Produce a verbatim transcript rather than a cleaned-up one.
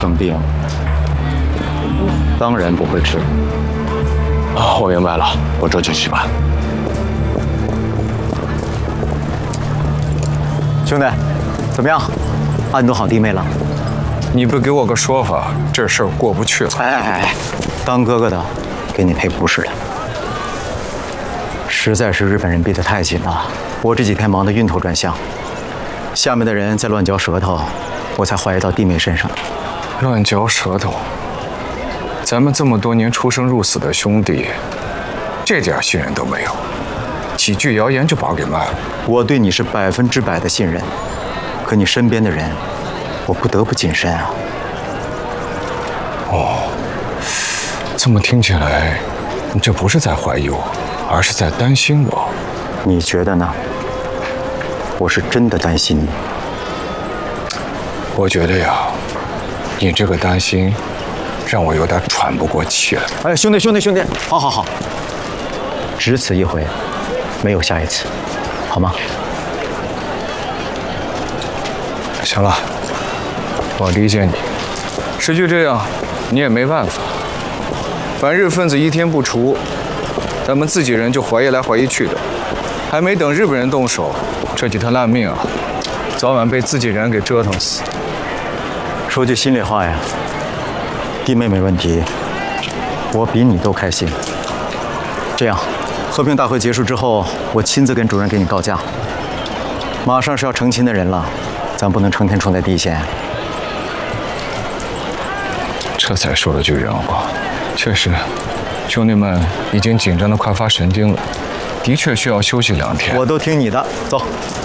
生病，当然不会吃。 啊，我明白了，我这就去办。 兄弟，怎么样？安顿好弟妹了？ 你不给我个说法，这事儿过不去了。 哎哎哎，当哥哥的，给你赔不是的。实在是日本人逼得太紧了，我这几天忙得晕头转向，下面的人在乱嚼舌头，我才怀疑到弟妹身上。 乱嚼舌头，咱们这么多年出生入死的兄弟，这点信任都没有，几句谣言就把我给卖了。 我对你是百分之百的信任，可你身边的人，我不得不谨慎啊。 哦，这么听起来，你这不是在怀疑我，而是在担心我。 你觉得呢？我是真的担心你。 我觉得呀，你这个担心，让我有点喘不过气来。 哎，兄弟，兄弟，兄弟，好好好，只此一回，没有下一次，好吗？ 行了，我理解你。时局这样，你也没办法。反日分子一天不除，咱们自己人就怀疑来怀疑去的，还没等日本人动手，这几条烂命啊，早晚被自己人给折腾死。 说句心里话呀，弟妹没问题，我比你都开心。这样，和平大会结束之后，我亲自跟主任给你告假。马上是要成亲的人了，咱不能成天冲在第一线。 这才说了句人话，确实，兄弟们已经紧张的快发神经了，的确需要休息两天。 我都听你的，走。